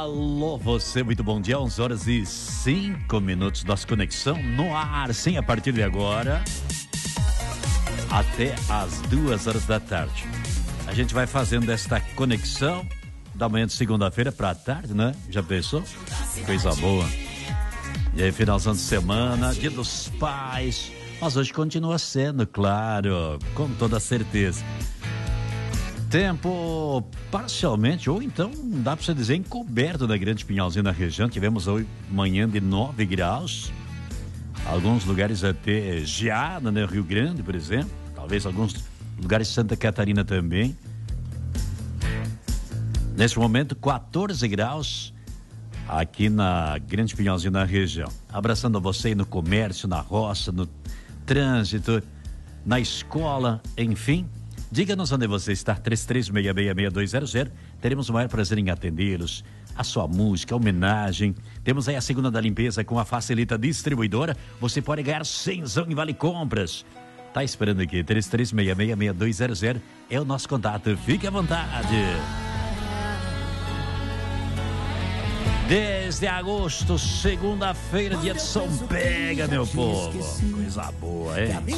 Alô, você, muito bom dia, 11 horas e 5 minutos, nossa conexão no ar, sim, a partir de agora, até as 2 horas da tarde. A gente vai fazendo esta conexão da manhã de segunda-feira para a tarde, né? Já pensou? Coisa boa. E aí, finalzão de semana, dia dos pais, mas hoje continua sendo, claro, com toda certeza. Tempo parcialmente, ou então dá para você dizer encoberto da Grande Pinhalzinho na região. Tivemos hoje manhã de 9 graus, alguns lugares até geada, né? Rio Grande, por exemplo, talvez alguns lugares de Santa Catarina também. Nesse momento, 14 graus aqui na Grande Pinhalzinho na região. Abraçando você aí no comércio, na roça, no trânsito, na escola, enfim. Diga-nos onde você está, 33666200. Teremos o maior prazer em atendê-los. A sua música, a homenagem. Temos aí a segunda da limpeza com a Facilita Distribuidora. Você pode ganhar 100 em Vale Compras. Tá esperando aqui, 33666200 é o nosso contato. Fique à vontade. Desde agosto, segunda-feira, dia de São Pega, meu povo. Coisa boa, hein?